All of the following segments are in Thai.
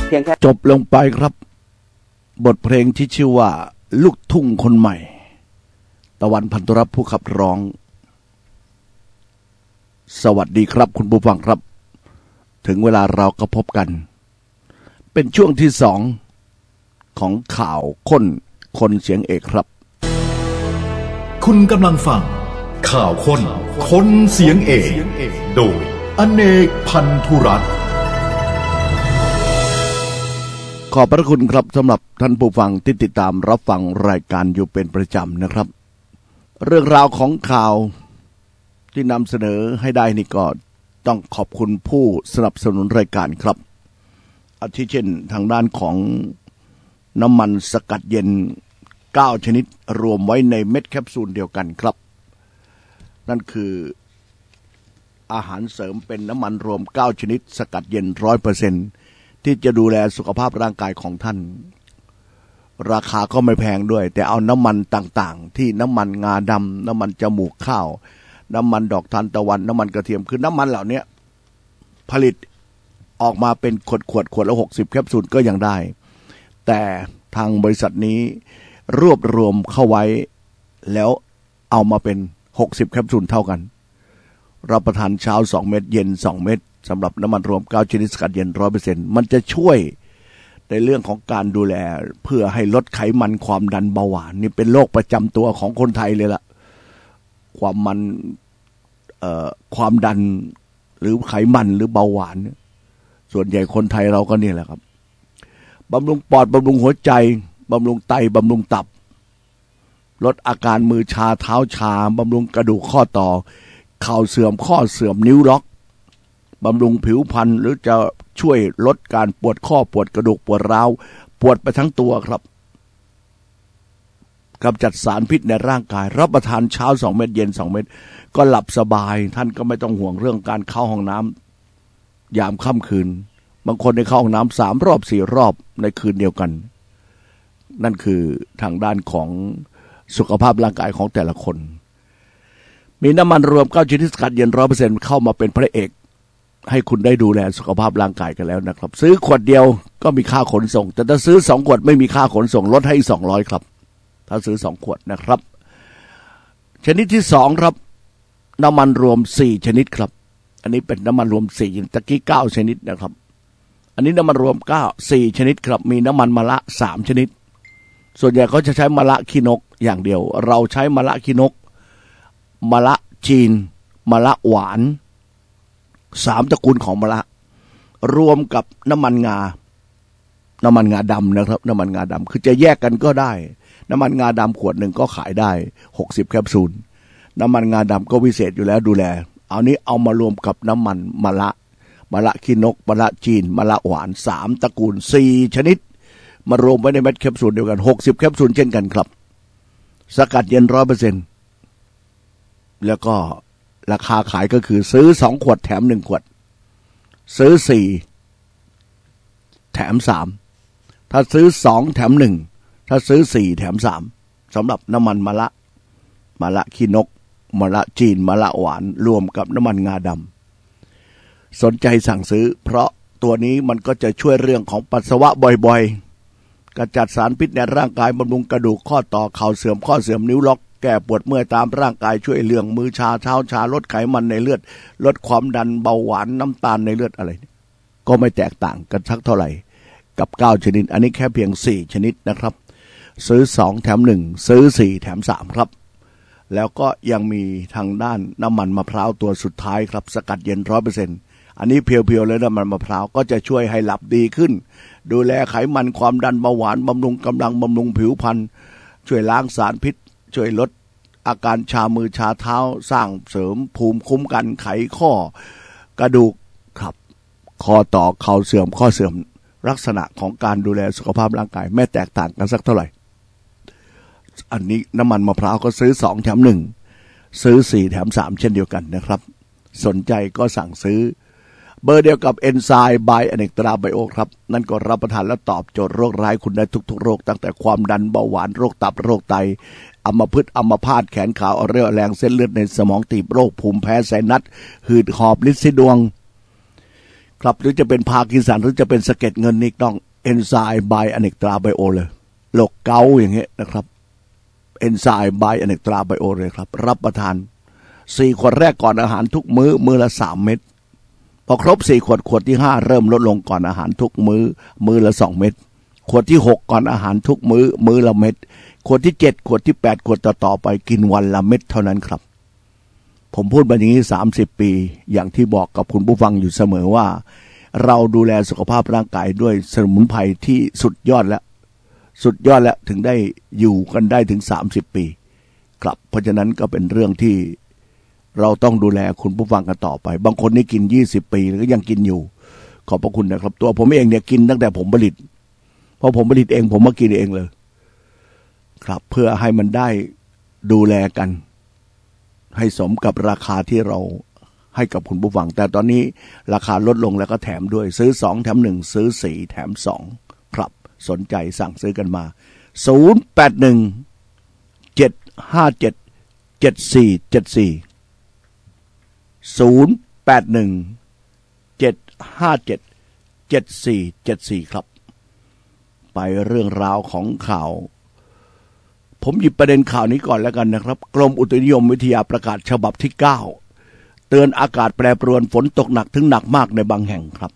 เพียงแค่จบลงไปครับบทเพลงที่ชื่อว่าลูกทุ่งคนใหม่ตะวันพันธุรัตน์ผู้ขับร้องสวัสดีครับคุณผู้ฟังครับถึงเวลาเราก็พบกันเป็นช่วงที่2ของข่าวคนเสียงเอกครับคุณกำลังฟังข่าวคนเสียงเอกโดยอเนกพันธุรัตน์ขอบพระคุณครับสำหรับท่านผู้ฟังที่ติดตามรับฟังรายการอยู่เป็นประจำนะครับเรื่องราวของข่าวที่นำเสนอให้ได้นี่ก็ต้องขอบคุณผู้สนับสนุนรายการครับอาทิเช่นทางด้านของน้ำมันสกัดเย็น9ชนิดรวมไว้ในเม็ดแคปซูลเดียวกันครับนั่นคืออาหารเสริมเป็นน้ำมันรวม9ชนิดสกัดเย็น 100% ที่จะดูแลสุขภาพร่างกายของท่านราคาก็ไม่แพงด้วยแต่เอาน้ำมันต่างๆที่น้ำมันงาดำน้ำมันจมูกข้าวน้ำมันดอกทานตะวันน้ำมันกระเทียมคือน้ำมันเหล่านี้ผลิตออกมาเป็นขวดละ60แคปซูลก็ยังได้แต่ทางบริษัทนี้รวบรวมเข้าไว้แล้วเอามาเป็น60แคปซูลเท่ากันรับประทานเช้า2เม็ดเย็น2เม็ดสำหรับน้ำมันรวม9ชนิดสกัดเย็น 100% มันจะช่วยในเรื่องของการดูแลเพื่อให้ลดไขมันความดันเบาหวานนี่เป็นโรคประจำตัวของคนไทยเลยล่ะความดันหรือไขมันหรือเบาหวานส่วนใหญ่คนไทยเราก็เนี่ยแหละครับบำรุงปอดบำรุงหัวใจบำรุงไตบำรุงตับลดอาการมือชาเท้าชาบำรุงกระดูกข้อต่อเข่าเสื่อมข้อเสื่อมนิ้วล็อกบำรุงผิวพรรณหรือจะช่วยลดการปวดข้อปวดกระดูกปวดร้าวปวดไปทั้งตัวครับกำจัดสารพิษในร่างกายรับประทานเช้า2เม็ดเย็น2เม็ดก็หลับสบายท่านก็ไม่ต้องห่วงเรื่องการเข้าห้องน้ำยามค่ำคืนบางคนได้เข้าห้องน้ำ3รอบ4รอบในคืนเดียวกันนั่นคือทางด้านของสุขภาพร่างกายของแต่ละคนมีน้ำมันรวม9ชนิดสกัดเย็น 100% เข้ามาเป็นพระเอกให้คุณได้ดูแลสุขภาพร่างกายกันแล้วนะครับซื้อขวดเดียวก็มีค่าขนส่งแต่ถ้าซื้อ2ขวดไม่มีค่าขนส่งลดให้200ครับถ้าซื้อ2ขวดนะครับชนิดที่2ครับน้ำมันรวม4ชนิดครับอันนี้เป็นน้ำมันรวม4ตะกี้9ชนิดนะครับอันนี้น้ำมันรวม4ชนิดครับมีน้ำมันมะระ3ชนิดส่วนใหญ่เขาจะใช้มะระขี้นกอย่างเดียวเราใช้มะระขี้นกมะระจีนมะระหวาน3ตระกูลของมะระรวมกับน้ำมันงาดำนะครับน้ำมันงาดำคือจะแยกกันก็ได้น้ำมันงาดำขวดหนึ่งก็ขายได้60แคปซูลน้ำมันงาดำก็วิเศษอยู่แล้วดูแลเอานี้เอามารวมกับน้ำมันมะระขี้นกมะระจีนมะระหวาน3ตระกูล4ชนิดมารวมไว้ในเม็ดแคปซูลเดียวกัน60แคปซูลเช่นกันครับสกัดเย็น 100% แล้วก็ราคาขายก็คือซื้อ2ขวดแถม1ขวดซื้อ4แถม3ถ้าซื้อ2แถม1ถ้าซื้อ4แถม3สำหรับน้ำมันมะระขี้นกมะระจีนมะระหวานรวมกับน้ำมันงาดำสนใจสั่งซื้อเพราะตัวนี้มันก็จะช่วยเรื่องของปัสสาวะบ่อยๆกำจัดสารพิษในร่างกายบำรุงกระดูกข้อต่อเข่าเสื่อมข้อเสื่อมนิ้วล็อกแก้ปวดเมื่อยตามร่างกายช่วยเรื่องมือชาเท้าชาลดไขมันในเลือดลดความดันเบาหวานน้ำตาลในเลือดอะไรก็ไม่แตกต่างกันสักเท่าไหร่กับ9ชนิดอันนี้แค่เพียง4ชนิดนะครับซื้อ2แถม1ซื้อ4แถม3ครับแล้วก็ยังมีทางด้านน้ำมันมะพร้าวตัวสุดท้ายครับสกัดเย็น 100% อันนี้เพียวๆเลยน้ำมันมะพร้าวก็จะช่วยให้หลับดีขึ้นดูแลไขมันความดันเบาหวานบำรุงกำลังบำรุงผิวพรรณช่วยล้างสารพิษช่วยลดอาการชามือชาเท้าสร้างเสริมภูมิคุ้มกันไขข้อกระดูกครับข้อต่อเข่าเสื่อมข้อเสื่อมลักษณะของการดูแลสุขภาพร่างกายไม่แตกต่างกันสักเท่าไหร่อันนี้น้ำมันมะพร้าวก็ซื้อ2แถม1ซื้อ4แถม3เช่นเดียวกันนะครับสนใจก็สั่งซื้อเบอร์เดียวกับเอนไซม์บายอเนกตราไบโอครับนั่นก็รับประทานและตอบโจทย์โรคร้ายคุณได้ทุกๆโรคตั้งแต่ความดันเบาหวานโรคตับโรคไตอัมพฤกษ์อัมพาตแขนขาอ่อนเรี่ยวแรงเส้นเลือดในสมองตีบโรคภูมิแพ้ไซนัสหืดหอบลิ้นสีดวงคครับหรือจะเป็นพาร์กินสันหรือจะเป็นสะเก็ดเงินนี่ต้องเอนไซม์ไบอเนกตราไบโอเลยโรคเกาต์อย่างเงี้ยนะครับเอนไซม์ไบอเนกตราไบโอเลยครับรับประทาน4 ขวดแรกก่อนอาหารทุกมื้อละ3 เม็ดพอครบ4 ขวดที่5เริ่มลดลงก่อนอาหารทุกมื้อละ2 เม็ดขวดที่6ก่อนอาหารทุกมื้อละเม็ดขวดที่7ขวดที่8ขวดต่อไปกินวันละเม็ดเท่านั้นครับผมพูดมาอย่างนี้30 ปีอย่างที่บอกกับคุณผู้ฟังอยู่เสมอว่าเราดูแลสุขภาพร่างกายด้วยสมุนไพรที่สุดยอดแล้วถึงได้อยู่กันได้ถึง30 ปีครับเพราะฉะนั้นก็เป็นเรื่องที่เราต้องดูแลคุณผู้ฟังกันต่อไปบางคนนี่กิน20 ปีแล้วก็ยังกินอยู่ขอบพระคุณนะครับตัวผมเองเนี่ยกินตั้งแต่ผมผลิตพอผมผลิตเองผมมากินเองเลยครับเพื่อให้มันได้ดูแลกันให้สมกับราคาที่เราให้กับคุณผู้ฟังแต่ตอนนี้ราคาลดลงแล้วก็แถมด้วยซื้อ2แถม1ซื้อ4แถม2ครับสนใจสั่งซื้อกันมา081 757 7474 081 757 7474ครับไปเรื่องราวของข่าวผมหยิบประเด็นข่าวนี้ก่อนแล้วกันนะครับกรมอุตุนิยมวิทยาประกาศฉบับที่9เตือนอากาศแปรปรวนฝนตกหนักถึงหนักมากในบางแห่งครับ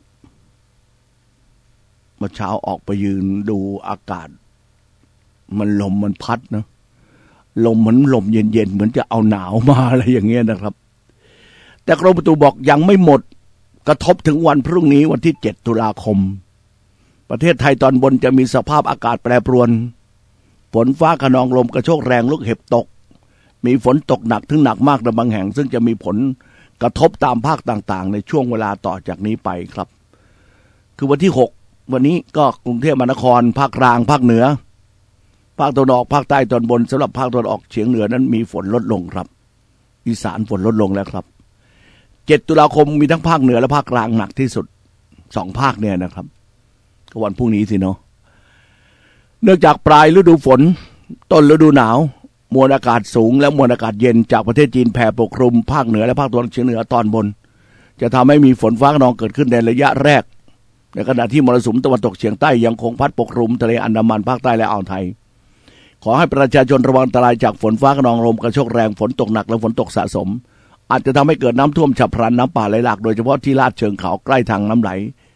เมื่อเช้าออกไปยืนดูอากาศลมมันพัดนะลมเหมือนลมเย็นๆเหมือนจะเอาหนาวมาอะไรอย่างเงี้ยนะครับแต่กรมอุตุบอกยังไม่หมดกระทบถึงวันพรุ่งนี้วันที่7 ตุลาคมประเทศไทยตอนบนจะมีสภาพอากาศแปรปรวนฝนฟ้าคะนองลมกระโชกแรงลูกเห็บตกมีฝนตกหนักถึงหนักมากในบางแห่งซึ่งจะมีผลกระทบตามภาคต่างๆในช่วงเวลาต่อจากนี้ไปครับคือวันที่6วันนี้ก็กรุงเทพมหานครภาคกลางภาคเหนือภาคตะวันออกภาคใต้ตอนบนสำหรับภาคตะวันออกเฉียงเหนือนั้นมีฝนลดลงครับอีสานฝนลดลงแล้วครับ7 ตุลาคมมีทั้งภาคเหนือและภาคกลางหนักที่สุด2 ภาคเนี่ยนะครับก็วันพรุ่งนี้สิเนาะเนื่องจากปลายฤดูฝนต้นฤดูหนาวมวลอากาศสูงและมวลอากาศเย็นจากประเทศจีนแผ่ปกคลุมภาคเหนือและภาคตะวันออกเฉียงเหนือตอนบนจะทำให้มีฝนฟ้าคะนองเกิดขึ้นในระยะแรกในขณะที่มรสุมตะวันตกเฉียงใต้ยังคงพัดปกคลุมทะเลอันดามันภาคใต้และอ่าวไทยขอให้ประชาชนระวังอันตรายจากฝนฟ้าคะนองลมกระโชกแรงฝนตกหนักและฝนตกสะสมอาจจะทำให้เกิดน้ำท่วมฉับพลันน้ำป่าไหลหลากโดยเฉพาะที่ลาดเชิงเขาใกล้ทางน้ำไหล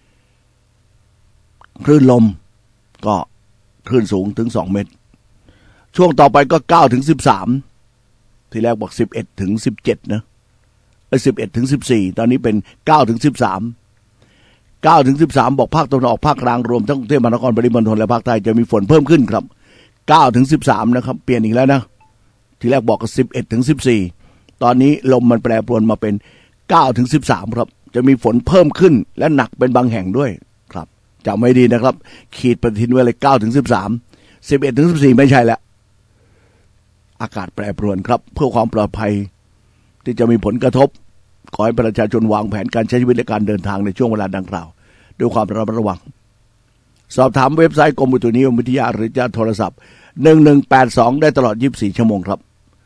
คลื่นลมก็คลื่นสูงถึง2 เมตรช่วงต่อไปก็9 ถึง 13ที่แรกบอก11 ถึง 17นะ11 ถึง 14ตอนนี้เป็น9 ถึง 13 9 ถึง 13บอกภาคตะวันออกภาคกลางรวมทั้งกรุงเทพมหานครปริมณฑลและภาคใต้จะมีฝนเพิ่มขึ้นครับ9 ถึง 13นะครับเปลี่ยนอีกแล้วนะที่แรกบอกก็11 ถึง 14ตอนนี้ลมมันแปรปรวนมาเป็น9 ถึง 13ครับจะมีฝนเพิ่มขึ้นและหนักเป็นบางแห่งด้วยครับจำไว้ดีนะครับขีดปฏิทินไว้เลย9 ถึง 13 11 ถึง 14ไม่ใช่แล้วอากาศแปรปรวนครับเพื่อความปลอดภัยที่จะมีผลกระทบขอให้ประชาชนวางแผนการใช้ชีวิตและการเดินทางในช่วงเวลาดังกล่าวด้วยความระมัดระวังสอบถามเว็บไซต์กรมอุตุนิยมวิทยาหรือจะโทรศัพท์1182ได้ตลอด24 ชั่วโมงครับ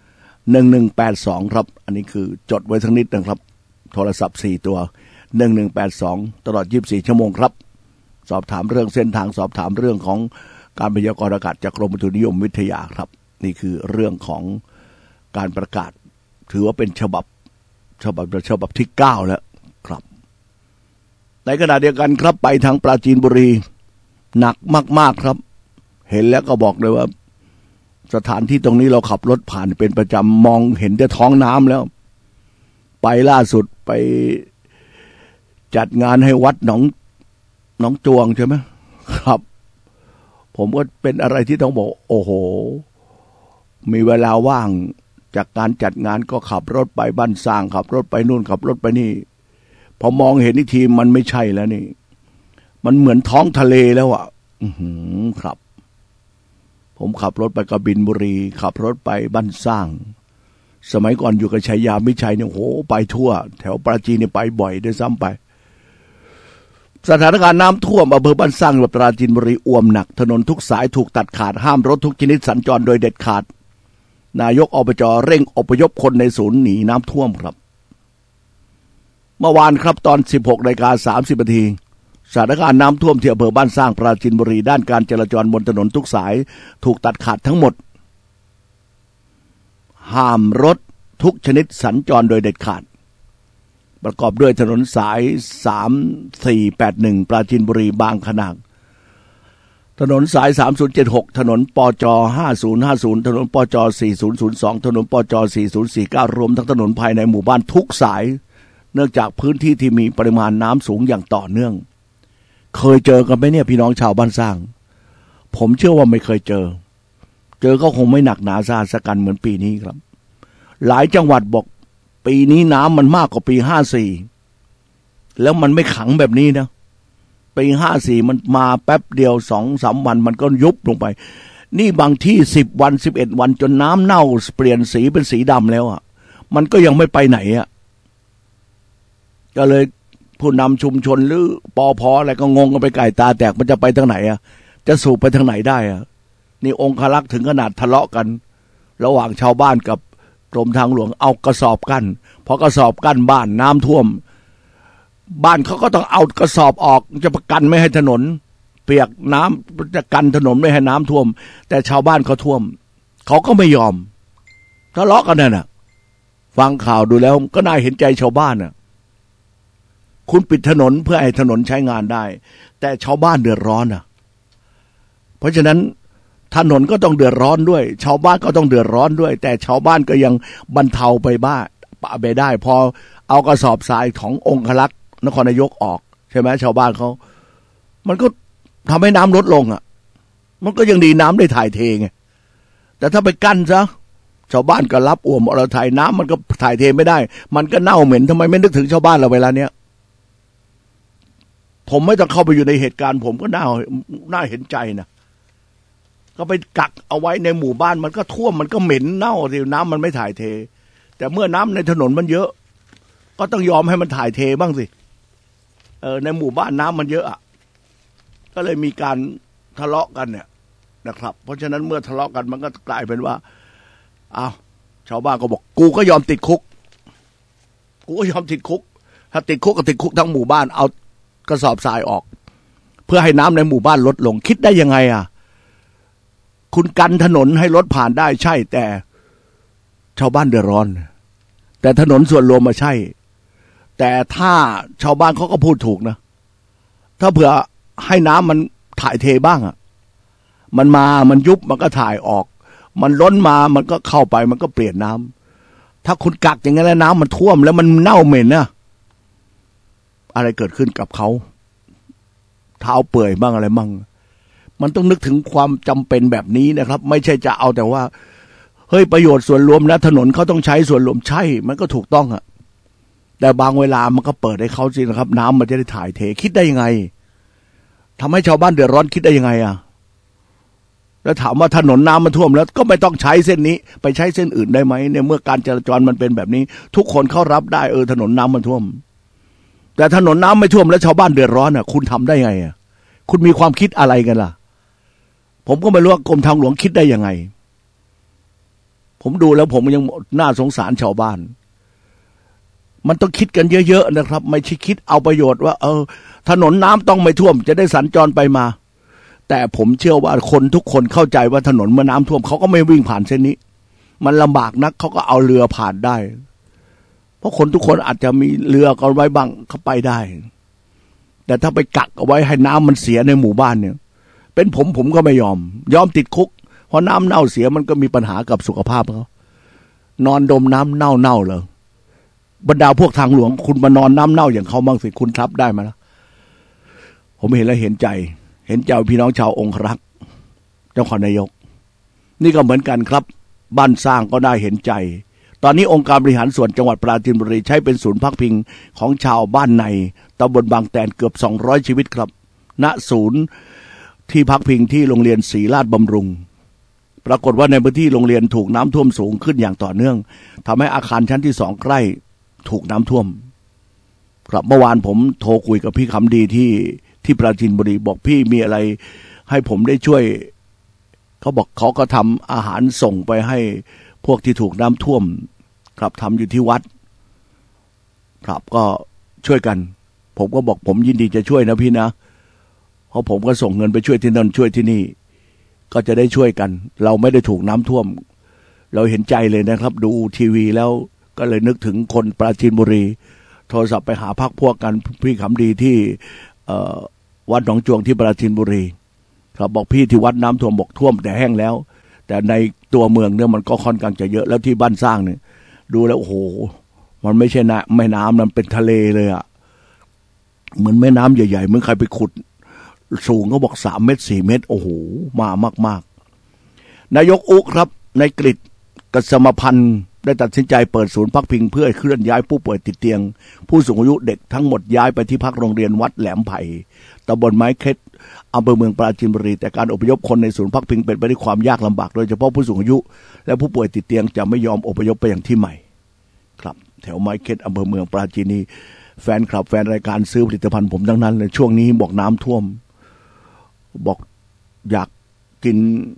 1182ครับอันนี้คือจดไว้สักนิดนะครับโทรศัพท์4 ตัว1182ตลอด24 ชั่วโมงครับสอบถามเรื่องเส้นทางสอบถามเรื่องของการพยากรณ์อากาศจากกรมอุตุนิยมวิทยาครับนี่คือเรื่องของการประกาศถือว่าเป็นฉบับที่9แล้วครับในขณะเดียวกันครับไปทางปราจีนบุรีหนักมากๆครับเห็นแล้วก็บอกเลยว่าสถานที่ตรงนี้เราขับรถผ่านเป็นประจำมองเห็นแต่ท้องน้ำแล้วไปล่าสุดไปจัดงานให้วัดหนองจวงใช่ไหมครับผมก็เป็นอะไรที่ต้องบอกโอ้โหมีเวลาว่างจากการจัดงานก็ขับรถไปบ้านสร้างขับรถไปนู่นขับรถไปนี่พอมองเห็นอีกทีมันไม่ใช่แล้วนี่มันเหมือนท้องทะเลแล้วอ่ะครับผมขับรถไปกบินบุรีขับรถไปบ้านสร้างสมัยก่อนอยู่กับชัยยามิชัยเนี่ยโหไปทั่วแถวปราจีนเนี่ยไปบ่อยด้วยซ้ำไปสถานการณ์น้ำท่วมอำเภอบ้านสร้างจังหวัดปราจีนบุรีอ่วมหนักถนนทุกสายถูกตัดขาดห้ามรถทุกชนิดสัญจรโดยเด็ดขาดนายกอบจ.เร่งอพยพคนในศูนย์หนีน้ำท่วมครับเมื่อวานครับตอน 16:30 นาทีสถานการณ์น้ำท่วมที่อำเภอบ้านสร้างปราจีนบุรีด้านการจราจรบนถนนทุกสายถูกตัดขาดทั้งหมดห้ามรถทุกชนิดสัญจรโดยเด็ดขาดประกอบด้วยถนนสาย3481ปราจีนบุรีบางขนางถนนสาย3076ถนนปจ5050ถนนปจ4002ถนนปจ4049รวมทั้งถนนภายในหมู่บ้านทุกสายเนื่องจากพื้นที่ที่มีปริมาณน้ำสูงอย่างต่อเนื่องเคยเจอกันไหมเนี่ยพี่น้องชาวบ้านสร้างผมเชื่อว่าไม่เคยเจอก็คงไม่หนักหนาสาหัสกันเหมือนปีนี้ครับหลายจังหวัดบอกปีนี้น้ำมันมากกว่าปี54แล้วมันไม่ขังแบบนี้นะปี54มันมาแป๊บเดียว 2-3 วันมันก็ยุบลงไปนี่บางที่10 วัน11 วันจนน้ำเน่าเปลี่ยนสีเป็นสีดำแล้วอ่ะมันก็ยังไม่ไปไหนอ่ะก็เลยผู้นำชุมชนหรือปภอะไรก็งงกันไปไก่ตาแตกมันจะไปทางไหนอ่ะจะสูบไปทางไหนได้อ่ะนี่องครักษ์ถึงขนาดทะเลาะกันระหว่างชาวบ้านกับกรมทางหลวงเอากระสอบกั้นพอกระสอบกั้นบ้านน้ำท่วมบ้านเขาก็ต้องเอากระสอบออกจะประกันไม่ให้ถนนเปียกน้ำจะกันถนนไม่ให้น้ำท่วมแต่ชาวบ้านเขาท่วมเขาก็ไม่ยอมทะเลาะกันน่ะฟังข่าวดูแล้วก็น่าเห็นใจชาวบ้านน่ะคุณปิดถนนเพื่อให้ถนนใช้งานได้แต่ชาวบ้านเดือดร้อนน่ะเพราะฉะนั้นถนนก็ต้องเดือดร้อนด้วยชาวบ้านก็ต้องเดือดร้อนด้วยแต่ชาวบ้านก็ยังบรรเทาไปได้พอเอากระสอบทรายขององครักษ์นครนายกออกใช่ไหมชาวบ้านเขามันก็ทำให้น้ำลดลงอ่ะมันก็ยังดีน้ำได้ถ่ายเทไงแต่ถ้าไปกั้นซะชาวบ้านก็รับอ่วมอรไทยน้ำมันก็ถ่ายเทไม่ได้มันก็เน่าเหม็นทำไมไม่นึกถึงชาวบ้านเราเวลาเนี้ยผมไม่ต้องเข้าไปอยู่ในเหตุการณ์ผมก็น่าเห็นใจนะก็ไปกักเอาไว้ในหมู่บ้านมันก็ท่วมมันก็เหม็นเน่าสิน้ำมันไม่ถ่ายเทแต่เมื่อน้ำในถนนมันเยอะก็ต้องยอมให้มันถ่ายเทบ้างสิในหมู่บ้านน้ำมันเยอะอ่ะก็เลยมีการทะเลาะกันเนี่ยนะครับเพราะฉะนั้นเมื่อทะเลาะกันมันก็กลายเป็นว่าอ้าวชาวบ้านก็บอกกูก็ยอมติดคุกถ้าติดคุกก็ติดคุกทั้งหมู่บ้านเอากระสอบทรายออกเพื่อให้น้ำในหมู่บ้านลดลงคิดได้ยังไงอ่ะคุณกันถนนให้รถผ่านได้ใช่แต่ชาวบ้านเดือดร้อนแต่ถนนส่วนรวมมาใช่แต่ถ้าชาวบ้านเขาก็พูดถูกนะถ้าเผื่อให้น้ำมันถ่ายเทบ้างอ่ะมันยุบมันก็ถ่ายออกมันล้นมามันก็เข้าไปมันก็เปลี่ยนน้ำถ้าคุณกักอย่างนั้นแล้วน้ำมันท่วมแล้วมันเน่าเหม็นนะอะไรเกิดขึ้นกับเขาเท้าเปื่อยบ้างอะไรบ้างมันต้องนึกถึงความจำเป็นแบบนี้นะครับไม่ใช่จะเอาแต่ว่าเฮ้ยประโยชน์ส่วนรวมนะถนนเขาต้องใช้ส่วนรวมใช่มันก็ถูกต้องอะแต่บางเวลามันก็เปิดให้เขาสินะครับน้ำมันจะได้ถ่ายเทคิดได้ยังไงทำให้ชาวบ้านเดือดร้อนคิดได้ยังไงอะแล้วถามว่าถนนน้ำมันท่วมแล้วก็ไม่ต้องใช้เส้นนี้ไปใช้เส้นอื่นได้ไหมในเมื่อการจราจรมันเป็นแบบนี้ทุกคนเข้ารับได้ถนนน้ำมันท่วมแต่ถนนน้ำไม่ท่วมแล้วชาวบ้านเดือดร้อนอ่ะคุณทำได้ไงอ่ะคุณมีความคิดอะไรกันล่ะผมก็ไม่รู้ว่ากรมทางหลวงคิดได้ยังไงผมดูแล้วผมยังน่าสงสารชาวบ้านมันต้องคิดกันเยอะๆนะครับไม่ใช่คิดเอาประโยชน์ว่าถนนน้ำต้องไม่ท่วมจะได้สัญจรไปมาแต่ผมเชื่อว่าคนทุกคนเข้าใจว่าถนนเมื่อน้ำท่วมเขาก็ไม่วิ่งผ่านเส้นนี้มันลำบากนักเขาก็เอาเรือผ่านได้เพราะคนทุกคนอาจจะมีเรือกันไว้บ้างเขาไปได้แต่ถ้าไปกักเอาไว้ให้น้ำมันเสียในหมู่บ้านเนี่ยเป็นผมก็ไม่ยอมติดคุกเพราะน้ำเน่าเสียมันก็มีปัญหากับสุขภาพเขานอนดมน้ำเน่าเลยบรรดาพวกทางหลวงคุณมานอนน้ำเน่าอย่างเขาบ้างสิคุณรับได้ไหมล่ะผมเห็นแล้วเห็นใจพี่น้องชาวองครักษ์นครนายกนี่ก็เหมือนกันครับบ้านสร้างก็ได้เห็นใจตอนนี้องค์การบริหารส่วนจังหวัดปราจีนบุรีใช้เป็นศูนย์พักพิงของชาวบ้านในตำบลบางแตนเกือบ200ชีวิตครับณศูนย์ที่พักพิงที่โรงเรียนศรีราชบำรุงปรากฏว่าในพื้นที่โรงเรียนถูกน้ำท่วมสูงขึ้นอย่างต่อเนื่องทำให้อาคารชั้นที่2ใกล้ถูกน้ำท่วมครับเมื่อวานผมโทรคุยกับพี่คำดีที่ปราจีนบุรีบอกพี่มีอะไรให้ผมได้ช่วยเขาบอกเขาก็ทำอาหารส่งไปให้พวกที่ถูกน้ำท่วมครับทำอยู่ที่วัดครับก็ช่วยกันผมก็บอกผมยินดีจะช่วยนะพี่นะเพราะผมก็ส่งเงินไปช่วยที่นั่นช่วยที่นี่ก็จะได้ช่วยกันเราไม่ได้ถูกน้ำท่วมเราเห็นใจเลยนะครับดูทีวีแล้วก็เลยนึกถึงคนปราจีนบุรีโทรศัพท์ไปหาพรรคพวกกันพี่ขำดีที่วัดหนองจวงที่ปราจีนบุรีครับบอกพี่ที่วัดน้ำท่วมบอกท่วมแต่แห้งแล้วแต่ในตัวเมืองเนี่ยมันก็ค่อนข้างจะเยอะแล้วที่บ้านสร้างเนี่ยดูแล้วโอ้โหมันไม่ใช่แม่น้ำมันเป็นทะเลเลยอ่ะเหมือนแม่น้ำใหญ่ๆเหมือนใครไปขุดสูงก็บอก3 เมตร 4 เมตรโอ้โหมามากๆนายกอุ๊ครับในกฤษกษมพันธ์ได้ตัดสินใจเปิดศูนย์พักพิงเพื่อเคลื่อนย้ายผู้ป่วยติดเตียงผู้สูงอายุเด็กทั้งหมดย้ายไปที่พักโรงเรียนวัดแหลมไผ่ตำบลไม้เค็ดอำเภอเมืองปราจีนบุรีแต่การอพยพคนในศูนย์พักพิงเป็นไปด้วยความยากลำบากโดยเฉพาะผู้สูงอายุและผู้ป่วยติดเตียงจะไม่ยอมอพยพไปอย่างที่ใหม่ครับแถวไม้เค็ดอำเภอเมืองปราจีนนี้แฟนคลับแฟนรายการซื้อผลิตภัณฑ์ผมทั้งนั้นเลยช่วงนี้บอกน้ำท่วมบอกอยากกิน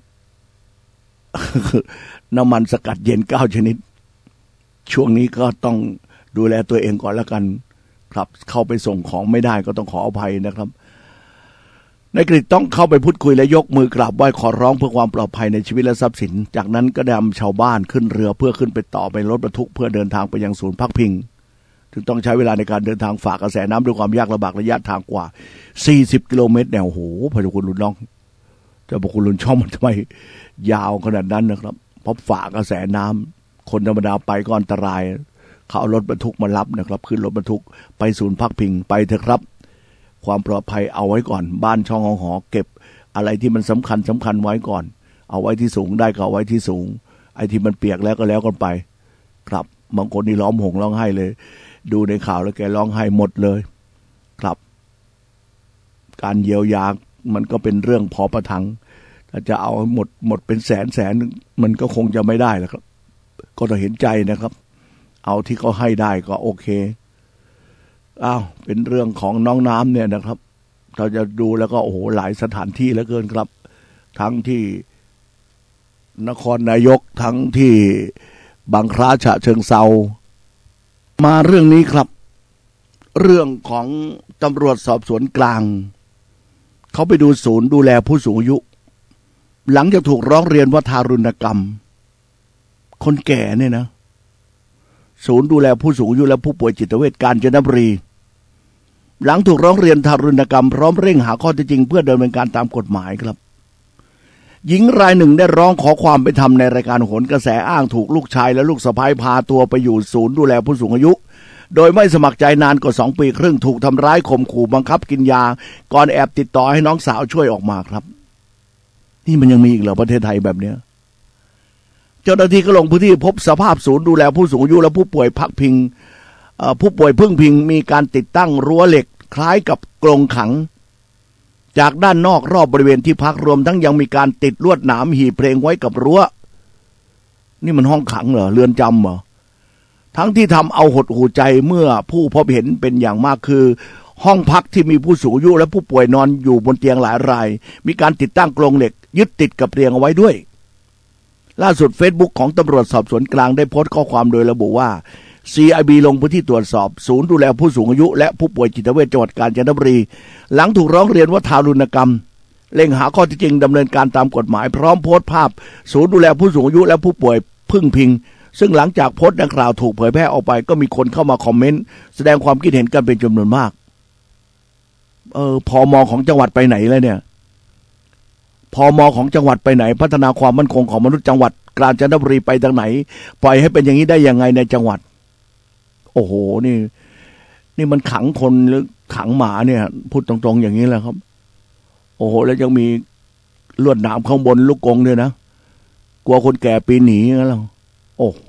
น้ำมันสกัดเย็น9 ชนิดช่วงนี้ก็ต้องดูแลตัวเองก่อนแล้วกันครับเข้าไปส่งของไม่ได้ก็ต้องขออภัยนะครับนายกฤษต้องเข้าไปพูดคุยและยกมือกราบไหว้ขอร้องเพื่อความปลอดภัยในชีวิตและทรัพย์สินจากนั้นก็นำชาวบ้านขึ้นเรือเพื่อขึ้นไปต่อไปรถบรรทุกเพื่อเดินทางไปยังศูนย์พักพิงถึงต้องใช้เวลาในการเดินทางฝ่ากระแสน้ำด้วยความยากลำบากระยะทางกว่า40 กิโลเมตรแนวโหพระเจ้าคุณลุนน้องเจ้าพระคุณลุนช่องมันทำไมยาวขนาดนั้นนะครับเพราะฝ่ากระแสน้ำคนธรรมดาไปก็อันตรายเขาเอารถบรรทุกมารับนะครับขึ้นรถบรรทุกไปศูนย์พักพิงไปเถอะครับความปลอดภัยเอาไว้ก่อนบ้านช่องหอเก็บอะไรที่มันสำคัญไว้ก่อนเอาไว้ที่สูงได้ก็เอาไว้ที่สูงไอ้ที่มันเปียกแล้วก็แล้วกันไปครับบางคนนี่ร้องห่มร้องไห้เลยดูในข่าวแล้วแกร้องไห้หมดเลยครับการเยียวยามันก็เป็นเรื่องพอประทังถ้าจะเอาหมดเป็นแสนมันก็คงจะไม่ได้แล้วครับก็ต้องเห็นใจนะครับเอาที่เขาให้ได้ก็โอเคเป็นเรื่องของน้องน้ำเนี่ยนะครับเราจะดูแล้วก็โอ้โหหลายสถานที่เหลือเกินครับทั้งที่นครนายกทั้งที่บางคล้าฉะเชิงเทรามาเรื่องนี้ครับเรื่องของตำรวจสอบสวนกลางเขาไปดูศูนย์ดูแลผู้สูงอายุหลังจากถูกร้องเรียนว่าทารุณกรรมคนแก่เนี่ยนะศูนย์ดูแลผู้สูงอายุและผู้ป่วยจิตเวชกาญจนบุรีหลังถูกร้องเรียนทารุณกรรมพร้อมเร่งหาข้อเท็จจริงเพื่อดำเนินการตามกฎหมายครับหญิงรายหนึ่งได้ร้องขอความเป็นธรรมในรายการโหนกระแสอ้างถูกลูกชายและลูกสะใภ้พาตัวไปอยู่ศูนย์ดูแลผู้สูงอายุโดยไม่สมัครใจนานกว่า2 ปีครึ่งถูกทำร้ายข่มขู่บังคับกินยาก่อนแอบติดต่อให้น้องสาวช่วยออกมาครับนี่มันยังมีอีกเหรอประเทศไทยแบบเนี้ยเจ้าหน้าที่ก็ลงพื้นที่พบสภาพศูนย์ดูแลผู้สูงอายุและผู้ป่วยพักพิงผู้ป่วยพึ่งพิงมีการติดตั้งรั้วเหล็กคล้ายกับกรงขังจากด้านนอกรอบบริเวณที่พักรวมทั้งยังมีการติดลวดหนามหีบเพลงไว้กับรั้วนี่มันห้องขังเหรอเรือนจำเหรอทั้งที่ทำเอาหดหูใจเมื่อผู้พบเห็นเป็นอย่างมากคือห้องพักที่มีผู้สูงอายุและผู้ป่วยนอนอยู่บนเตียงหลายรายมีการติดตั้งกรงเหล็กยึดติดกับเตียงเอาไว้ด้วยล่าสุด Facebook ของตำรวจสอบสวนกลางได้โพสต์ข้อความโดยระบุว่า CIB ลงพื้นที่ตรวจสอบศูนย์ดูแลผู้สูงอายุและผู้ป่วยจิตเวชจังหวัดกาญจนบุรีหลังถูกร้องเรียนว่าทารุณกรรมเร่งหาข้อเท็จจริงดำเนินการตามกฎหมายพร้อมโพสต์ภาพศูนย์ดูแลผู้สูงอายุและผู้ป่วยพึ่งพิงซึ่งหลังจากโพสต์ดังกล่าวถูกเผยแพร่ออกไปก็มีคนเข้ามาคอมเมนต์แสดงความคิดเห็นกันเป็นจำนวนมากพม.ของจังหวัดไปไหนแล้วเนี่ยพม.ของจังหวัดไปไหนพัฒนาความมั่นคงของมนุษย์จังหวัดกาญจนบุรีไปทางไหนปล่อยให้เป็นอย่างนี้ได้ยังไงในจังหวัดโอ้โหนี่มันขังคนหรือขังหมาเนี่ยพูดตรงๆอย่างนี้แหละครับโอ้โหแล้วยังมีลวดหนามข้างบนลูกกรงด้วยนะกลัวคนแก่ปีนหนีงั้นหรอโอ้โห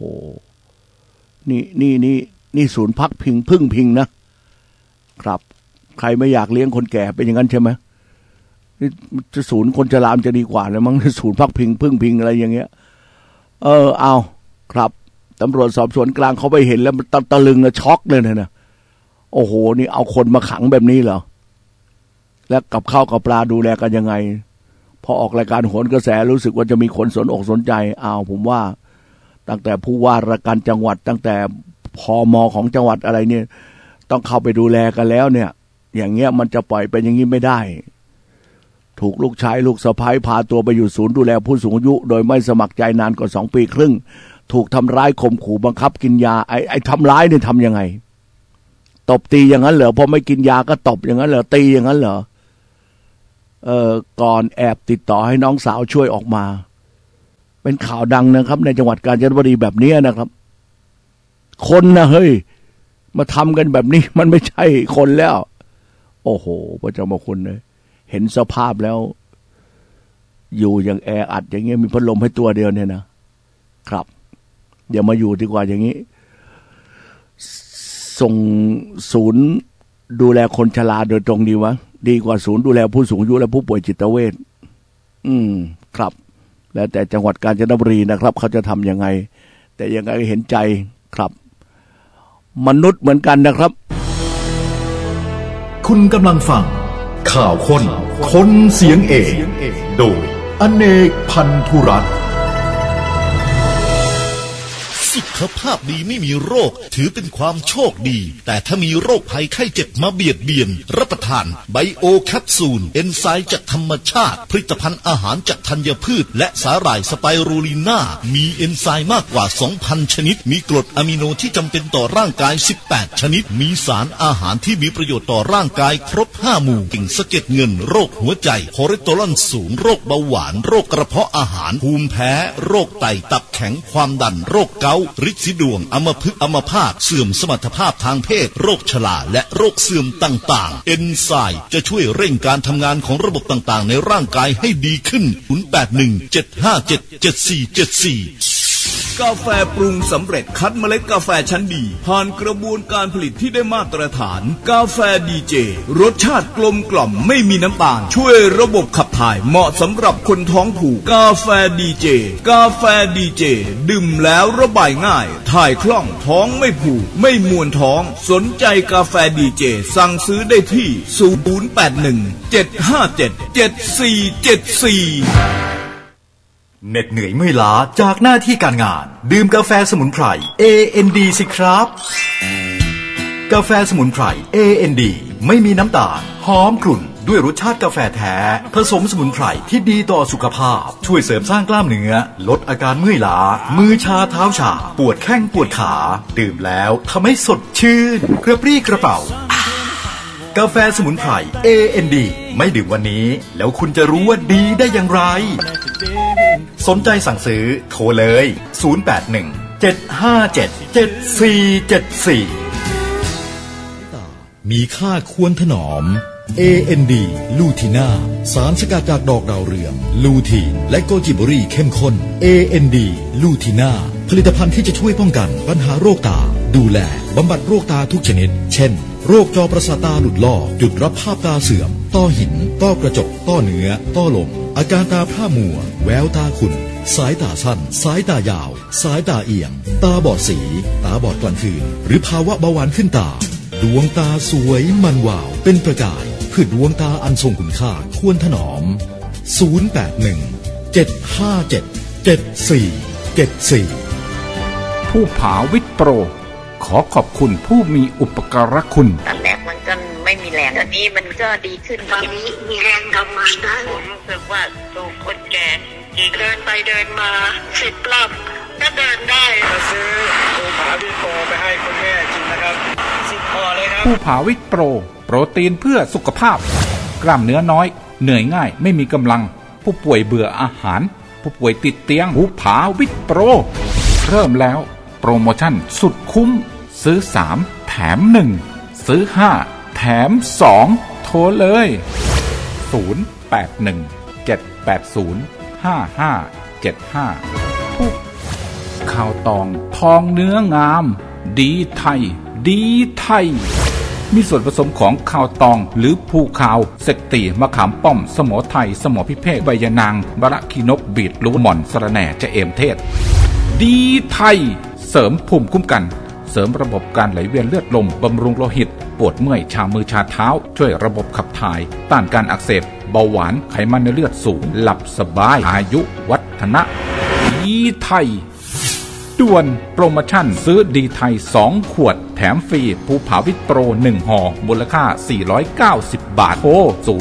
นี่ศูนย์พักพิงพึ่งพิงนะครับใครไม่อยากเลี้ยงคนแก่เป็นอย่างนั้นใช่ไหมจะศูนย์คนชรามจะดีกว่าเลยมั้งศูนย์พักพิงพึ่งพิงอะไรอย่างเงี้ยเอาครับตำรวจสอบสวนกลางเขาไปเห็นแล้วตะลึงนะช็อกเลยนะโอ้โหนี่เอาคนมาขังแบบนี้เหรอแล้วกับข้าวกับปลาดูแลกันยังไงพอออกรายการโหนกระแสรู้สึกว่าจะมีคนสนอกสนใจผมว่าตั้งแต่ผู้ว่าราชการจังหวัดตั้งแต่พม.ของจังหวัดอะไรเนี่ยต้องเข้าไปดูแลกันแล้วเนี่ยอย่างเงี้ยมันจะปล่อยเป็นอย่างนี้ไม่ได้ถูกลูกชายลูกสะใภ้พาตัวไปอยู่ศูนย์ดูแลผู้สูงอายุโดยไม่สมัครใจนานกว่า2 ปีครึ่งถูกทำร้ายข่มขู่บังคับกินยาไอ้ทำร้ายเนี่ยทำยังไงตบตีอย่างนั้นเหรอพอไม่กินยาก็ตบอย่างนั้นเหรอตีอย่างนั้นเหรอก่อนแอบติดต่อให้น้องสาวช่วยออกมาเป็นข่าวดังนะครับในจังหวัดกาญจนบุรีแบบนี้นะครับคนนะเฮ้ยมาทำกันแบบนี้มันไม่ใช่คนแล้วโอ้โหพระเจ้ามาคุณเลยเห็นสภาพแล้วอยู่อย่างแออัดอย่างเงี้ยมีพัดลมให้ตัวเดียวเนี่ยนะครับอย่ามาอยู่ดีกว่าอย่างนี้ส่งศูนย์ดูแลคนชราโดยตรงดีวะดีกว่าศูนย์ดูแลผู้สูงอายุและผู้ป่วยจิตเวชครับแล้วแต่จังหวัดกาญจนบุรีนะครับเขาจะทำยังไงแต่ยังไงเห็นใจครับมนุษย์เหมือนกันนะครับคุณกำลังฟังข่าวคนเสียงเอกโดยอเนกพันธุรัตน์สุขภาพดีไม่มีโรคถือเป็นความโชคดีแต่ถ้ามีโรคภัยไข้เจ็บมาเบียดเบียนรับประทานไบโอแคปซูลเอนไซม์จากธรรมชาติผลิตภัณฑ์อาหารจากธัญพืชและสาหร่ายสไปรูลิน่ามีเอนไซม์มากกว่า 2,000 ชนิดมีกรดอะมิโนที่จำเป็นต่อร่างกาย18ชนิดมีสารอาหารที่มีประโยชน์ต่อร่างกายครบ5หมู่กิ่งสะเก็ดเงินโรคหัวใจคอเลสเตอรอลสูงโรคเบาหวานโรคกระเพาะอาหารภูมิแพ้โรคไตตับแข็งความดันโรคเกาต์ฤทธิ์สีดวงอัมพฤกษ์อัมพาตเสื่อมสมรรถภาพทางเพศโรคชราและโรคเสื่อมต่างๆเอนไซม์จะช่วยเร่งการทำงานของระบบต่างๆในร่างกายให้ดีขึ้น0817577474 กาแฟปรุงสำเร็จคัดเมล็ดกาแฟชั้นดีผ่านกระบวนการผลิตที่ได้มาตรฐานกาแฟดีเจรสชาติกลมกล่อมไม่มีน้ำตาลช่วยระบบขับถ่ายเหมาะสำหรับคนท้องผูกกาแฟดีเจกาแฟดีเจดื่มแล้วระบายง่ายถ่ายคล่องท้องไม่ผูกไม่มวนท้องสนใจกาแฟดีเจสั่งซื้อได้ที่0817577474 เหน็ดเหนื่อยเมื่อยล้าจากหน้าที่การงานดื่มกาแฟสมุนไพร AND สิครับกาแฟสมุนไพร AND ไม่มีน้ำตาลหอมกลุ่นด้วยรสชาติกาแฟแท้ผสมสมุนไพรที่ดีต่อสุขภาพช่วยเสริมสร้างกล้ามเนื้อลดอาการเมื่อยล้ามือชาเท้าชาปวดแข้งปวดขาดื่มแล้วทำให้สดชื่นกระปรี้กระเป๋ากาแฟสมุนไพร AND ไม่ดื่มวันนี้แล้วคุณจะรู้ว่าดีได้อย่างไรสนใจสั่งซื้อโทรเลย0817577474 มีค่าควรถนอม AND ลูทีน่าสารสกัดจากดอกดาวเรืองลูทีนและโกจิบรีเข้มข้น AND ลูทีน่าผลิตภัณฑ์ที่จะช่วยป้องกันปัญหาโรคตาดูแลบำบัดโรคตาทุกชนิดเช่นโรคจอประสาทตาหลุดลอกจุดรับภาพตาเสื่อมต้อหินต้อกระจกต้อเนื้อต้อลมอาการตาพร่ามัวแววตาขุ่นสายตาสั้นสายตายาวสายตาเอียงตาบอดสีตาบอดกลางคืนหรือภาวะเบาหวานขึ้นตาดวงตาสวยมันวาวเป็นประกายเพื่อดวงตาอันทรงคุณค่าควรถนอม 0817577474ผู้ผาวิทย์โปรขอขอบคุณผู้มีอุปการะคุณตอนแรกมันก็ไม่มีแรงตอนนี้มันก็ดีขึ้นตอนนี้มีแรงทำงานได้ผมรู้สึกว่าตัวคนแก่เดินไปเดินมา10 รอบก็เดินได้มาซื้อภูผาวิทย์โปรไปให้คุณแม่กินนะครับ10 ห่อเลยครับภูผาวิทย์โปรโปรตีนเพื่อสุขภาพกล้ามเนื้อน้อยเหนื่อยง่ายไม่มีกำลังผู้ป่วยเบื่ออาหารผู้ป่วยติดเตียงภูผาวิทย์โปรเริ่มแล้วโปรโมชั่นสุดคุ้มซื้อ3แถม1ซื้อ5แถม2โทรเลย0817805575ผู้ข่าวตองทองเนื้องามดีไทยดีไทยมีส่วนผสมของข่าวตองหรือภูข่าวเสกตีมะขามป้อมสมอไทยสมอพิเภกใบยานางบะระคีนกบีดลูหม่อนสะระแหน่จะเอมเทศดีไทยเสริมภูมิคุ้มกันเสริมระบบการไหลเวียนเลือดลมบำรุงโลหิตปวดเมื่อยชามือชาเท้าช่วยระบบขับถ่ายต้านการอักเสบเบาหวานไขมันในเลือดสูงหลับสบายอายุวัฒนะดีไทยด่วนโปรโมชั่นซื้อดีไทย2ขวดแถมฟรีภูผาวิตโปร1ห่อมูลค่า490 บาทโทร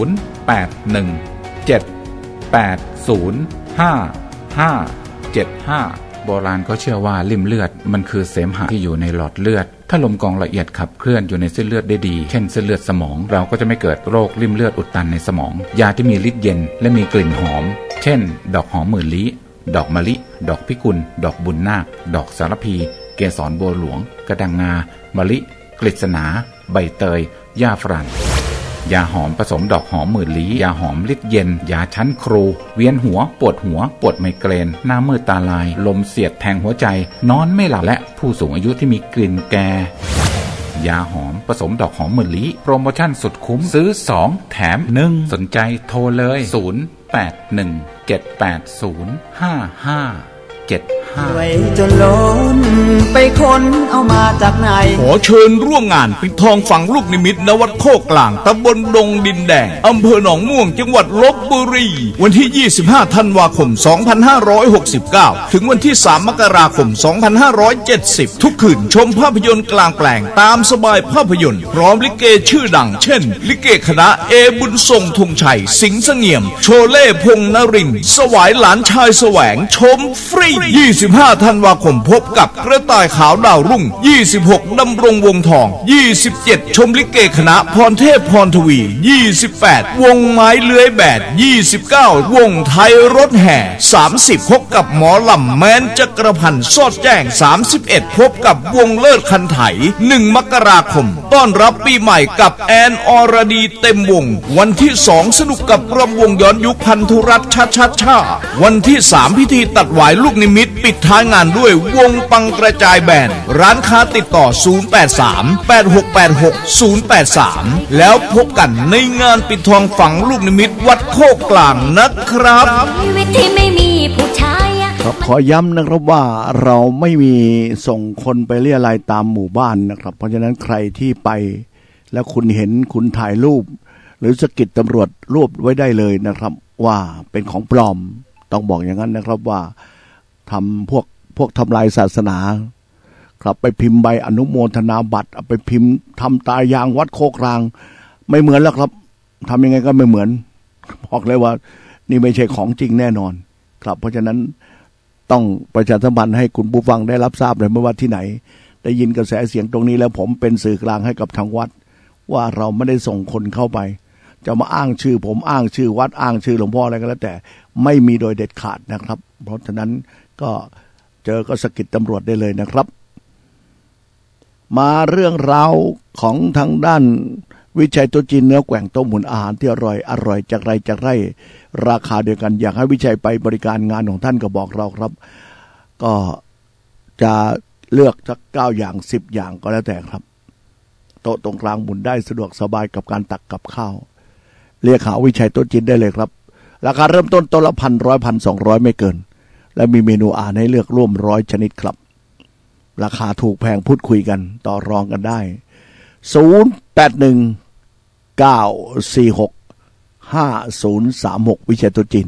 0817805575โบราณก็เชื่อว่าลิ่มเลือดมันคือเสมหะที่อยู่ในหลอดเลือดถ้าลมกรองละเอียดขับเคลื่อนอยู่ในเส้นเลือดได้ดีเช่นเส้นเลือดสมองเราก็จะไม่เกิดโรคลิ่มเลือดอุดตันในสมองยาที่มีฤทธิ์เย็นและมีกลิ่นหอมเช่นดอกหอมหมื่นลี้ดอกมะลิดอกพิกุลดอกบุญนาคดอกสารพีเกสรบัวหลวงกระดังงามะลิกฤษณาใบเตยหญ้าฝรั่งยาหอมผสมดอกหอมหมื่นลี้ยาหอมฤทธิ์เย็นยาชั้นครูเวียนหัวปวดไมเกรนหน้ามืดตาลายลมเสียดแทงหัวใจนอนไม่หลับและผู้สูงอายุที่มีกลิ่นแก่ยาหอมผสมดอกหอมหมื่นลี้โปรโมชั่นสุดคุ้มซื้อ2แถม1สนใจโทรเลย0817805575 รวยจนล้นไปค้นเอามาจากไหนขอเชิญร่วมงานปิดทองฝังลูกนิมิตณวัดโคกกลางตำบลดงดินแดงอำเภอหนองม่วงจังหวัดลพบุรีวันที่25ธันวาคม2569ถึงวันที่3มกราคม2570ทุกคืนชมภาพยนตร์กลางแปลงตามสบายภาพยนตร์พร้อมลิเกชื่อดังเช่นลิเกคณะเอบุญทรงธงชัยสิงห์เสงี่ยมโชเล่พงษ์นรินทร์สวายหลานชายแสวงชมฟรี25ธันวาคมพบกับกระต่ายขาวดาวรุ่ง26ดำรงวงทอง27ชมลิเกคณะพรเทพพรทวี28วงไม้เลื้อยแบด29วงไทยรถแห่30พบกับหมอลำแม้นจักรพันธ์สอดแจ้ง31พบกับวงเลิศคันไถ1มกราคมต้อนรับปีใหม่กับแอนอรดีเต็มวงวันที่2สนุกกับรำวงย้อนยุคพันธุรัตน์ชาวันที่3พิธีตัดหวายลูกนิมิตปิดท้ายงานด้วยวงปังกระจายแบนด์ร้านค้าติดต่อ0838686083แล้วพบกันในงานปิดทองฝังลูกนิมิตวัดโคกกลางนะครับชีวิตที่ไม่มีผู้ชายครับขอย้ำนะครับว่าเราไม่มีส่งคนไปเรียรายตามหมู่บ้านนะครับเพราะฉะนั้นใครที่ไปแล้วคุณเห็นคุณถ่ายรูปหรือสกิดตำรวจรวบไว้ได้เลยนะครับว่าเป็นของปลอมต้องบอกอย่างนั้นนะครับว่าทำพวกทำลายศาสนาครับไปพิมพ์ใบอนุโมทนาบัตรเอาไปพิมพ์ทำตายางวัดโคกกลางไม่เหมือนแล้วครับทำยังไงก็ไม่เหมือนบอกเลยว่านี่ไม่ใช่ของจริงแน่นอนครับเพราะฉะนั้นต้องประชาสัมพันธ์ให้คุณผู้ฟังได้รับทราบเลยไม่ว่าที่ไหนได้ยินกระแสเสียงตรงนี้แล้วผมเป็นสื่อกลางให้กับทางวัดว่าเราไม่ได้ส่งคนเข้าไปจะมาอ้างชื่อผมอ้างชื่อวัดอ้างชื่อหลวงพ่ออะไรก็แล้วแต่ไม่มีโดยเด็ดขาดนะครับเพราะฉะนั้นก็เจอก็สกิดตำรวจได้เลยนะครับมาเรื่องราวของทางด้านวิจัยตัวจีนเนื้อแกว่งต้มหุ่นอาหารที่อร่อยจากไร่ราคาเดียวกันอยากให้วิจัยไปบริการงานของท่านก็บอกเราครับก็จะเลือกสัก9อย่าง10อย่างก็แล้วแต่ครับโต๊ะตรงกลางหมุนได้สะดวกสบายกับการตักกับข้าวเรียกหาวิจัยตัวจีนได้เลยครับราคาเริ่มต้นละ1,100 ไม่เกินและมีเมนูอาหารให้เลือกร่วม100ชนิดครับราคาถูกแพงพูดคุยกันต่อรองกันได้0819465036วิชัยตัวจีน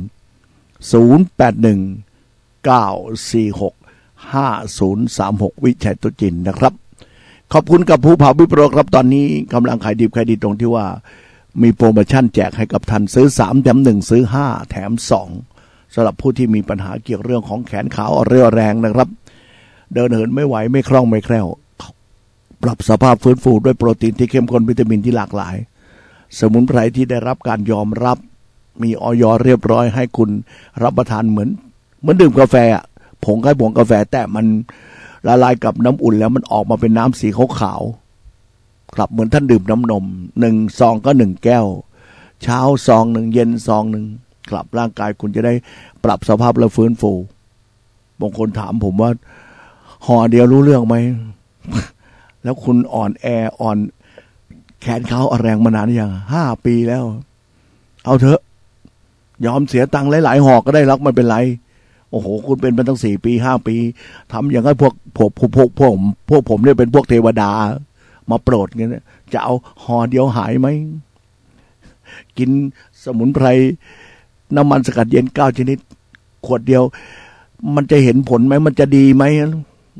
0819465036วิชัยตัวจีนนะครับขอบคุณกับภูผาวิโปรครับตอนนี้กำลังขายดีตรงที่ว่ามีโปรโมชั่นแจกให้กับท่านซื้อ3แถม1ซื้อ5แถม2สำหรับผู้ที่มีปัญหาเกี่ยวเรื่องของแขนขาเรี่ยวแรงนะครับเดินเหินไม่ไหวไม่คล่องไม่แคล่วปรับสภาพฟื้นฟูด้วยโปรตีนที่เข้มข้นวิตามินที่หลากหลายสมุนไพรที่ได้รับการยอมรับมีอย.เรียบร้อยให้คุณรับประทานเหมือนดื่มกาแฟผงกาแฟแต่มันละลายกับน้ำอุ่นแล้วมันออกมาเป็นน้ำสีขาวๆครับเหมือนท่านดื่มน้ำนม1ซองก็1แก้วเช้าซอง1เย็นซอง1ครับร่างกายคุณจะได้ปรับสภาพและฟื้นฟูบางคนถามผมว่าห่อเดียวรู้เรื่องไหม แล้วคุณอ่อนแออ่อนแขนเขาแรงมานานยัง5 ปีแล้วเอาเถอะยอมเสียตังค์หลายๆห่อก็ได้รักไม่เป็นไรโอ้โหคุณเป็นมาตั้ง4 ปี5 ปีทำอย่างให้พวกผมเนี่ยเป็นพวกเทวดามาโปรดเงี้ยจะเอาห่อเดียวหายไหมกินสมุนไพรน้ำมันสกัดเย็น9 ชนิดขวดเดียวมันจะเห็นผลไหมมันจะดีไหม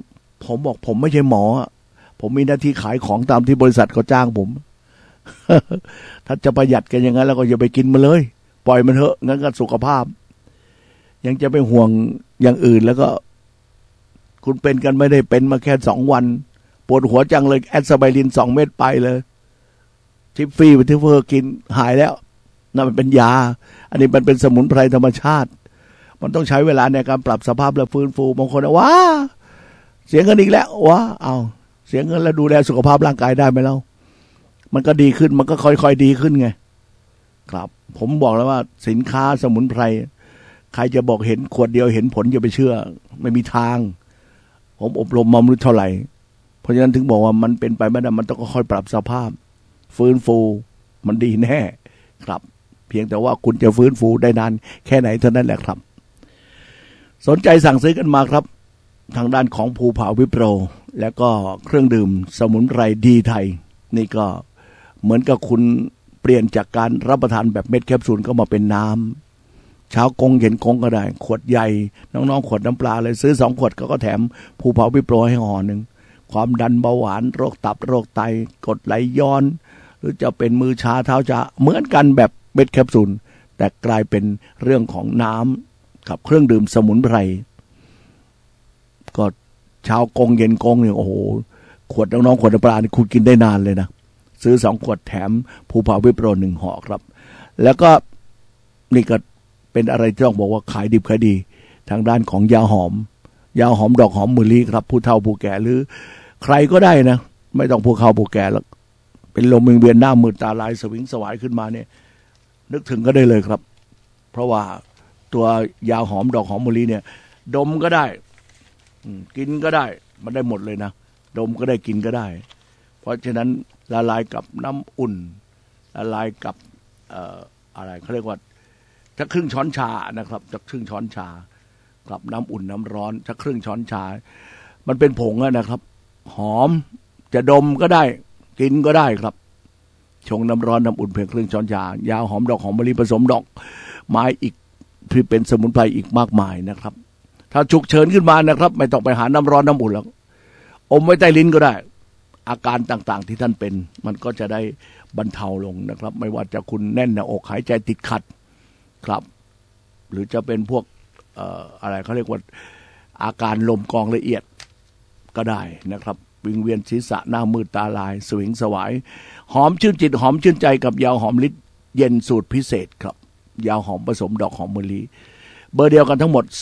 ผมบอกผมไม่ใช่หมอผมมีหน้าที่ขายของตามที่บริษัทเขาจ้างผม ถ้าจะประหยัดกันอย่างนั้นแล้วก็อย่าไปกินมันเลยปล่อยมันเถอะงั้นก็สุขภาพยังจะไปห่วงอย่างอื่นแล้วก็คุณเป็นกันไม่ได้เป็นมาแค่2 วันปวดหัวจังเลยแอสไบริน2 เม็ดไปเลยทิฟฟี่ไปทิฟเฟอร์กินหายแล้วนั่นมันเป็นยาอันนี้มันเป็นสมุนไพรธรรมชาติมันต้องใช้เวลาในการปรับสภาพและฟื้นฟูบางคนว้าเสียเงินอีกแล้วว้าเอาเสียเงินแล้วดูแลสุขภาพร่างกายได้ไหมเล่ามันก็ดีขึ้นมันก็ค่อยๆดีขึ้นไงครับผมบอกแล้วว่าสินค้าสมุนไพรใครจะบอกเห็นขวดเดียวเห็นผลอย่าไปเชื่อไม่มีทางผมอบรมมาไม่รู้เท่าไหร่เพราะฉะนั้นถึงบอกว่ามันเป็นไปไม่ได้มันต้องค่อยๆปรับสภาพฟื้นฟูมันดีแน่ครับเพียงแต่ว่าคุณจะฟื้นฟูได้นานแค่ไหนเท่านั้นแหละครับสนใจสั่งซื้อกันมาครับทางด้านของภูผาวิโปรแล้วก็เครื่องดื่มสมุนไพรดีไทยนี่ก็เหมือนกับคุณเปลี่ยนจากการรับประทานแบบเม็ดแคปซูลก็มาเป็นน้ำเช้ากงเย็นกงก็ได้ขวดใหญ่น้องๆขวดน้ำปลาเลยซื้อ2 ขวดก็แถมภูผาวิโปรให้ห่อนึงความดันเบาหวานโรคตับโรคไตกรดไหลย้อนหรือจะเป็นมือชาเท้าชาเหมือนกันแบบเม็ดแคปซูลแต่กลายเป็นเรื่องของน้ำกับเครื่องดื่มสมุนไพรก็เช้ากงเย็นกงเนี่ยโอ้โหขวดน้องๆขวดน้ำปลานี่คุณกินได้นานเลยนะซื้อ2 ขวดแถมภูผาวิโปร1 ห่อครับแล้วก็นี่ก็เป็นอะไรที่ต้องบอกว่าขายดิบขายดีทางด้านของยาหอมดอกหอมมะลิครับผู้เฒ่าผู้แก่หรือใครก็ได้นะไม่ต้องผู้เข้าผู้แก่แล้วเป็นลมเวียนหน้ามืดตาลายสวิงสวายขึ้นมาเนี่ยนึกถึงก็ได้เลยครับเพราะว่าตัวยาหอมดอกหอมมะลิเนี่ยดมก็ได้กินก็ได้มันได้หมดเลยนะดมก็ได้กินก็ได้เพราะฉะนั้นละลายกับน้ำอุ่นละลายกับอะไรเขาเรียกว่าสักครึ่งช้อนชานะครับสักครึ่งช้อนชากับน้ำอุ่นน้ำร้อนสักครึ่งช้อนชามันเป็นผงนะครับหอมจะดมก็ได้กินก็ได้ครับชงน้ำร้อนน้ำอุ่นเพียงครึ่งช้อนชายาหอมดอกหอมมะลิผสมดอกไม้อีกที่เป็นสมุนไพรอีกมากมายนะครับถ้าฉุกเฉินขึ้นมานะครับไม่ต้องไปหาน้ำร้อนน้ำอุ่นแล้วอมไว้ใต้ลิ้นก็ได้อาการต่างๆที่ท่านเป็นมันก็จะได้บรรเทาลงนะครับไม่ว่าจะคุณแน่นหน้าอกหายใจติดขัดครับหรือจะเป็นพวกอะไรเขาเรียกว่าอาการลมกองละเอียดก็ได้นะครับวิงเวียนศีรษะหน้ามืดตาลายสวิงสวายหอมชื่นจิตหอมชื่นใจกับยาหอมฤทธิ์เย็นสูตรพิเศษครับยาหอมผสมดอกหอมมะลิเบอร์เดียวกันทั้งหมด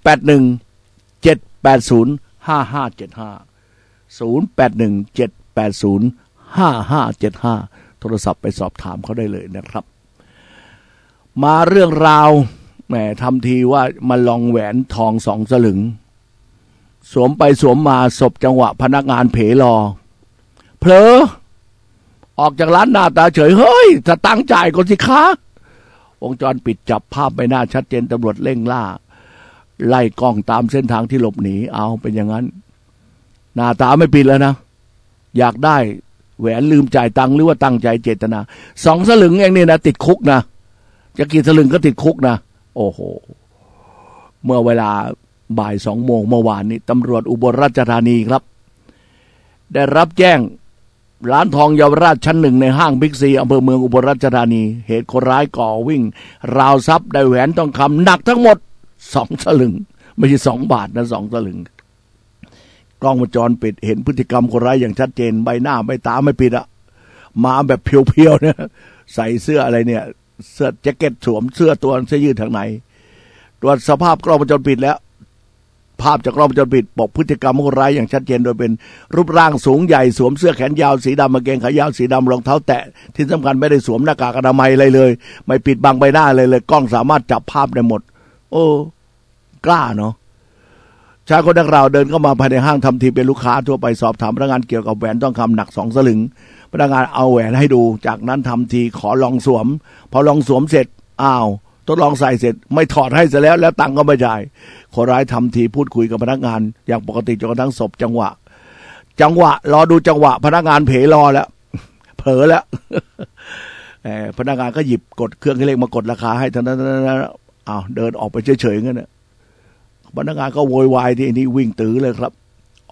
0817805575 โทรศัพท์ไปสอบถามเขาได้เลยนะครับมาเรื่องราวแหมทำทีว่ามาลองแหวนทอง2 สลึงสวมไปสวมมาศพจังหวะพนักงานเผลอเผลอออกจากร้านหน้าตาเฉยเฮ้ยถ้าตั้งจ่ายก็สิคะวงจรปิดจับภาพใบหน้าชัดเจนตำรวจเร่งล่าไล่กล้องตามเส้นทางที่หลบหนีเอาเป็นอย่างนั้นหน้าตาไม่ปิดแล้วนะอยากได้แหวนลืมจ่ายตังค์หรือว่าตั้งใจเจตนา2 สลึงเองนี่นะติดคุกนะจะกี่สลึงก็ติดคุกนะโอ้โหเมื่อเวลาบ่าย 2 โมงเมื่อวานนี้ตำรวจอุบลราชธานีครับได้รับแจ้งร้านทองเยาวราชชั้น 1ในห้างบิ๊กซีอำเภอเมืองอุบลราชธานีเหตุคนร้ายก่อวิ่งราวทรัพย์ได้แหวนทองคำหนักทั้งหมด2 สลึงไม่ใช่2 บาทนะ2 สลึงกล้องวงจรปิดเห็นพฤติกรรมคนร้ายอย่างชัดเจนใบหน้าใบตาไม่ปิดอะมาแบบเพียวๆเนี่ยใส่เสื้ออะไรเนี่ยเสื้อแจ็คเก็ตสวมเสื้อตัวเสื้อยืดทางไหนตรวจสภาพกล้องวงจรปิดแล้วภาพจากกล้องวงจรปิดบอกพฤติกรรมของคนร้ายอย่างชัดเจนโดยเป็นรูปร่างสูงใหญ่สวมเสื้อแขนยาวสีดำกางเกงขายาวสีดำรองเท้าแตะที่สำคัญไม่ได้สวมหน้ากากอนามัยอะไรเลยไม่ปิดบังใบหน้าเลยกล้องสามารถจับภาพได้หมดโอ้กล้าเนาะชายคนดังกล่าวเดินเข้ามาภายในห้างทำทีเป็นลูกค้าทั่วไปสอบถามพนักงานเกี่ยวกับแหวนทองคำหนัก2 สลึงพนักงานเอาแหวนให้ดูจากนั้นทำทีขอลองสวมพอลองสวมเสร็จอ้าวทดลองใส่เสร็จไม่ถอดให้ซะแล้วตังค์ก็ไม่จ่ายคนร้ายทำทีพูดคุยกับพนักงานอย่างปกติจนกระทั่งศพจังหวะรอดูจังหวะพนักงานเผลอแล้วเผลอแล้วพนักงานก็หยิบกดเครื่องคิดเลขมากดราคาให้เท่านั้นอ้าวเดินออกไปเฉยๆงั้นนะพนักงานก็โวยวายที่นี่วิ่งตื้อเลยครับ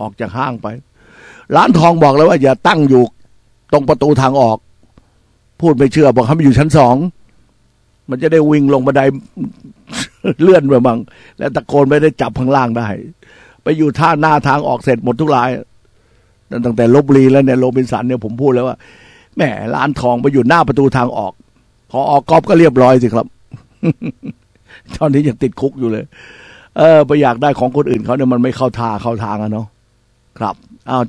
ออกจากห้างไปร้านทองบอกเลยว่าอย่าตั้งอยู่ตรงประตูทางออกพูดไม่เชื่อบอกให้มันอยู่ชั้น2มันจะได้วิ่งลงบันได เลื่อนไปบ้างแล้วตะโกนไม่ได้จับข้างล่างได้ไปอยู่ท่าหน้าทางออกเสร็จหมดทุกรายตั้งแต่ลพบุรีแล้วเนี่ยโรบินสันเนี่ยผมพูดแล้วว่าแหมร้านทองไปอยู่หน้าประตูทางออกพอออกก๊อฟก็เรียบร้อยสิครับ ตอนนี้ยังติดคุกอยู่เลยไปอยากได้ของคนอื่นเขาเนี่ยมันไม่เข้าท่าเข้าทางอะเนาะครับอ้าว